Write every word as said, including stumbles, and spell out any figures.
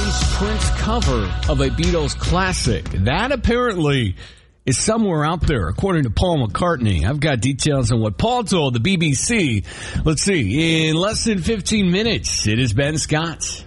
James Prince cover of a Beatles classic. That apparently is somewhere out there, according to Paul McCartney. I've got details on what Paul told the B B C. Let's see. In less than fifteen minutes, it is Ben Scott.